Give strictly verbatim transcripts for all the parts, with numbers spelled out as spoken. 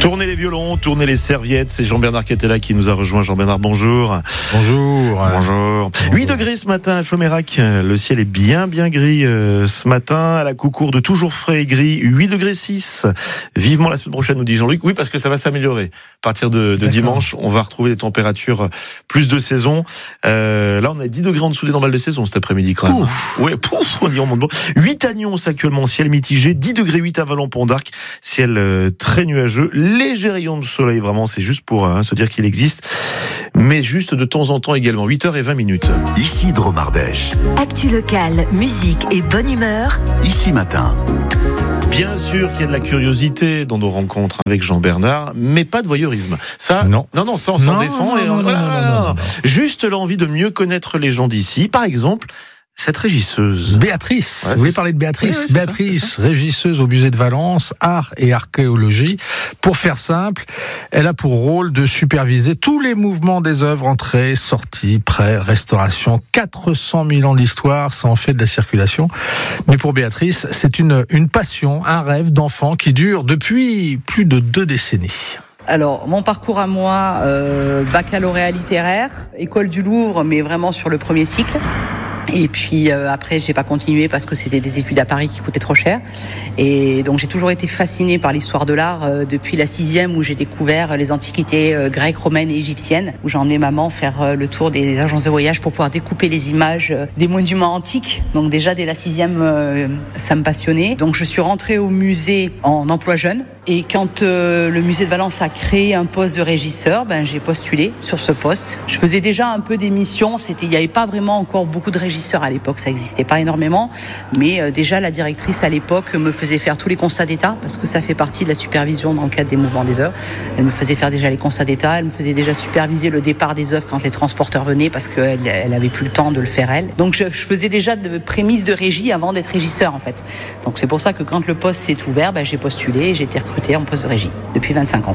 Tournez les violons, tournez les serviettes. C'est Jean-Bernard Catella qui nous a rejoint. Jean-Bernard, bonjour. Bonjour. Bonjour. huit degrés ce matin à Chomérac. Le ciel est bien, bien gris euh, ce matin. À la Coucourde, de toujours frais et gris. huit degrés six. Vivement la semaine prochaine, nous dit Jean-Luc. Oui, parce que ça va s'améliorer. À partir de, de dimanche, on va retrouver des températures plus de saison. Euh, là, on a dix degrés en dessous des normales de saison cet après-midi, quand même. Pouf. Ouais, pouf, on dit on monte bon. huit à Nyons actuellement, ciel mitigé. dix degrés huit à Vallon-Pont d'Arc. Ciel euh, très nuageux. Léger rayon de soleil, vraiment, c'est juste pour hein, se dire qu'il existe. Mais juste de temps en temps également. huit heures vingt minutes. Ici Dromardèche. Actu locale, musique et bonne humeur. Ici Matin. Bien sûr qu'il y a de la curiosité dans nos rencontres avec Jean-Bernard, mais pas de voyeurisme. Ça, non, non, non, ça on s'en non, défend. Non, et non, on... non, voilà, non, voilà, non, non, non. Juste l'envie de mieux connaître les gens d'ici. Par exemple, cette régisseuse. Béatrice, Ouais, vous voulez ça. parler de Béatrice Oui, oui, c'est Béatrice, ça, c'est régisseuse au musée de Valence, art et archéologie. Pour faire simple, elle a pour rôle de superviser tous les mouvements des œuvres, entrées, sorties, prêts, restauration. quatre cent mille ans d'histoire, ça en fait de la circulation. Mais pour Béatrice, c'est une, une passion, un rêve d'enfant qui dure depuis plus de deux décennies. Alors, mon parcours à moi, euh, baccalauréat littéraire, école du Louvre, mais vraiment sur le premier cycle. Et puis euh, après, j'ai pas continué parce que c'était des études à Paris qui coûtaient trop cher. Et donc j'ai toujours été fascinée par l'histoire de l'art euh, depuis la sixième où j'ai découvert les antiquités euh, grecques, romaines et égyptiennes, où j'ai emmené maman faire euh, le tour des agences de voyage pour pouvoir découper les images euh, des monuments antiques. Donc déjà dès la sixième, euh, ça me passionnait. Donc je suis rentrée au musée en emploi jeune. Et quand euh, le musée de Valence a créé un poste de régisseur, ben j'ai postulé sur ce poste. Je faisais déjà un peu d'émissions. C'était, il n'y avait pas vraiment encore beaucoup de régisseurs à l'époque, ça n'existait pas énormément. Mais euh, déjà la directrice à l'époque me faisait faire tous les constats d'état parce que ça fait partie de la supervision dans le cadre des mouvements des œuvres. Elle me faisait faire déjà les constats d'état. Elle me faisait déjà superviser le départ des œuvres quand les transporteurs venaient parce qu'elle elle avait plus le temps de le faire elle. Donc je, je faisais déjà de prémices de régie avant d'être régisseur en fait. Donc c'est pour ça que quand le poste s'est ouvert, ben, j'ai postulé et j'ai été recrutée en poste de régie depuis vingt-cinq ans.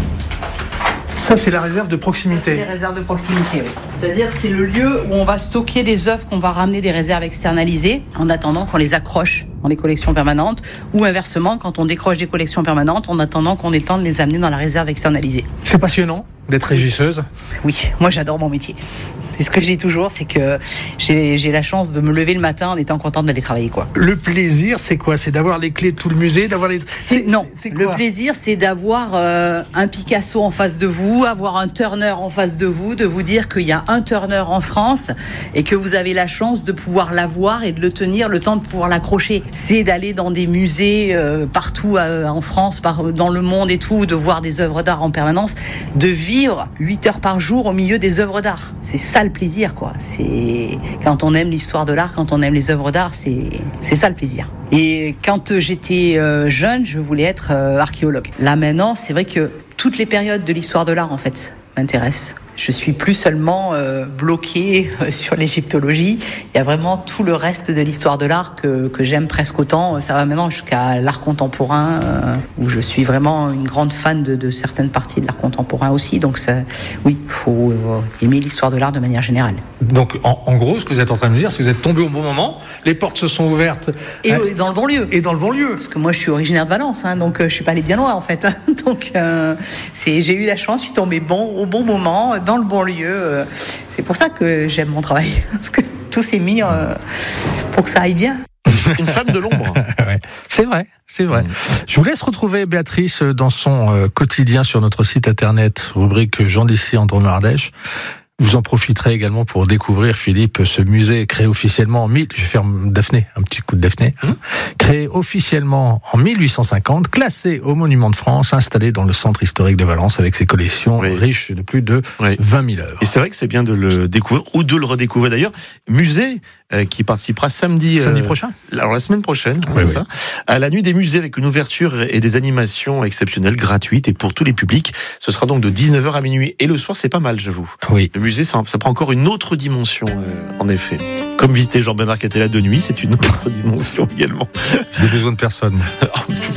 Ça, c'est la réserve de proximité. C'est les réserves de proximité, oui. C'est-à-dire c'est le lieu où on va stocker des œuvres qu'on va ramener des réserves externalisées en attendant qu'on les accroche dans les collections permanentes ou inversement, quand on décroche des collections permanentes en attendant qu'on ait le temps de les amener dans la réserve externalisée. C'est passionnant d'être régisseuse. Oui, moi j'adore mon métier. C'est ce que je dis toujours, c'est que j'ai, j'ai la chance de me lever le matin en étant contente d'aller travailler, quoi. Le plaisir, c'est quoi? C'est d'avoir les clés de tout le musée, d'avoir les... C'est, non, c'est le plaisir, c'est d'avoir euh, un Picasso en face de vous, avoir un Turner en face de vous, de vous dire qu'il y a un Turner en France et que vous avez la chance de pouvoir l'avoir et de le tenir le temps de pouvoir l'accrocher. C'est d'aller dans des musées euh, partout euh, en France, par, dans le monde et tout, de voir des œuvres d'art en permanence, de vivre huit heures par jour au milieu des œuvres d'art. C'est ça le plaisir, quoi. C'est quand on aime l'histoire de l'art, quand on aime les œuvres d'art, c'est c'est ça le plaisir. Et quand j'étais euh, jeune, je voulais être euh, archéologue. Là maintenant, c'est vrai que toutes les périodes de l'histoire de l'art en fait m'intéressent. Je suis plus seulement euh, bloquée euh, sur l'égyptologie. Il y a vraiment tout le reste de l'histoire de l'art que, que j'aime presque autant. Ça va maintenant jusqu'à l'art contemporain, euh, où je suis vraiment une grande fan de, de certaines parties de l'art contemporain aussi. Donc ça, oui, il faut euh, aimer l'histoire de l'art de manière générale. Donc en, en gros, ce que vous êtes en train de me dire, c'est que vous êtes tombé au bon moment, les portes se sont ouvertes. Et hein, euh, dans le bon lieu. Et dans le bon lieu. Parce que moi, je suis originaire de Valence, hein, donc euh, je suis pas allée bien loin en fait. Hein. Donc euh, c'est, j'ai eu la chance, je suis tombée bon au bon moment, dans le bon lieu. C'est pour ça que j'aime mon travail, parce que tout s'est mis euh, pour que ça aille bien. Une femme de l'ombre. Ouais. C'est vrai, c'est vrai. Mmh. Je vous laisse retrouver Béatrice dans son euh, quotidien sur notre site internet, rubrique Gens d'ici en Dromardèche. Vous en profiterez également pour découvrir, Philippe, ce musée créé officiellement en mille... Je vais faire Daphné, un petit coup de Daphné. Hein, créé officiellement en mille huit cent cinquante, classé au Monument de France, installé dans le centre historique de Valence avec ses collections oui. riches de plus de oui. vingt mille œuvres. Et c'est vrai que c'est bien de le découvrir ou de le redécouvrir d'ailleurs. Musée euh, qui participera samedi, samedi euh, prochain. Alors la semaine prochaine, oui, c'est oui. ça, à la nuit des musées avec une ouverture et des animations exceptionnelles, gratuites et pour tous les publics. Ce sera donc de dix-neuf heures à minuit et le soir, c'est pas mal, j'avoue. Oui. Le musée, ça, ça prend encore une autre dimension, euh, en effet. Comme visiter Jean-Bernard Catella de nuit, c'est une autre dimension également. J'ai besoin de personne. Oh, c'est